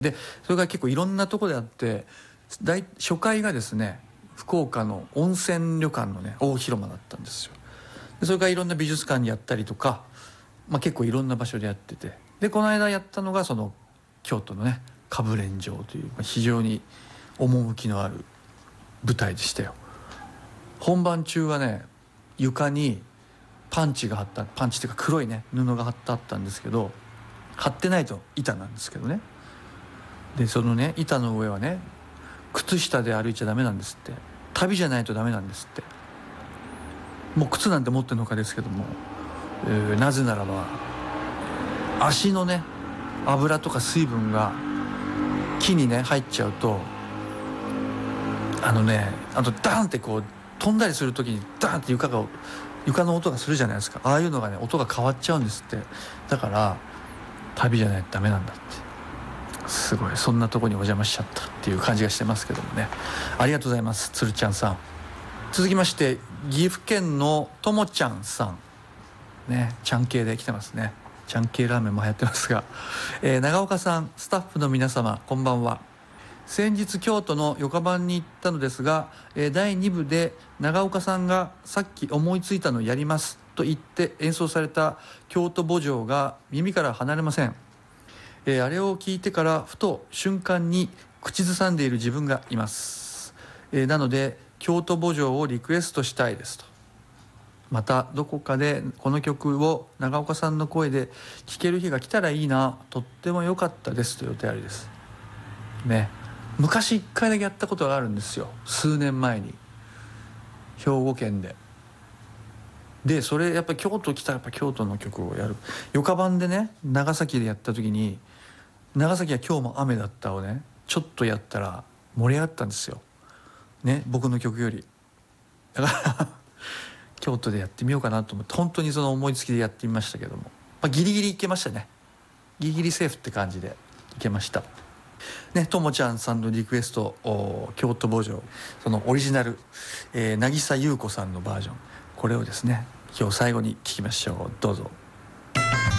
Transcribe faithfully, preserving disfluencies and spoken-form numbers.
でそれが結構いろんなところであって、大初回がですね福岡の温泉旅館のね大広間だったんですよ。でそれからいろんな美術館にやったりとか、まあ、結構いろんな場所でやってて、でこの間やったのがその京都のね歌舞練場という、まあ、非常に趣のある舞台でしたよ。本番中はね床にパンチが貼ったパンチっていうか黒いね布が貼ってあったんですけど、貼ってないと板なんですけどね。でそのね板の上はね靴下で歩いちゃダメなんですって。旅じゃないとダメなんですって。もう靴なんて持ってるのかですけども、えー、なぜならば足のね油とか水分が木にね入っちゃうと、あのねあとダーンってこう飛んだりする時にダーンって床が床の音がするじゃないですか。ああいうのがね音が変わっちゃうんですって。だから旅じゃないとダメなんだって。すごいそんなとこにお邪魔しちゃったっていう感じがしてますけどもね。ありがとうございますつるちゃんさん。続きまして岐阜県のともちゃんさんね、ちゃん系で来てますね。ちゃん系ラーメンも流行ってますが、えー、長岡さん、スタッフの皆様こんばんは。先日京都のヨカバンに行ったのですが、えー、だいに部で長岡さんがさっき思いついたのやりますと言って演奏された京都慕情が耳から離れません。えー、あれを聞いてからふと瞬間に口ずさんでいる自分がいます。えー、なので京都慕情をリクエストしたいですと。またどこかでこの曲を長岡さんの声で聴ける日が来たらいいな、とっても良かったですというお便りですね。昔いっかいだけやったことがあるんですよ、数年前に兵庫県で。でそれやっぱり京都来たらやっぱ京都の曲をやる。ヨカバンでね長崎でやった時に、長崎は今日も雨だったをねちょっとやったら盛り上がったんですよね、僕の曲より。だから京都でやってみようかなと思って本当にその思いつきでやってみましたけども、まあ、ギリギリいけましたね。ギリギリセーフって感じでいけましたね。ともちゃんさんのリクエスト京都慕情、そのオリジナル、えー、渚優子さんのバージョン、これをですね今日最後に聞きましょう。どうぞ。